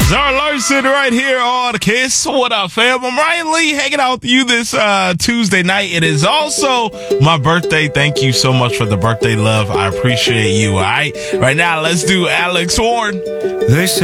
Zara Larson right here on Kiss. What up, fam? I'm Ryan Lee hanging out with you this Tuesday night. It is also my birthday. Thank you so much for the birthday love. I appreciate you. All right. Right now, let's do Alex Warren. They say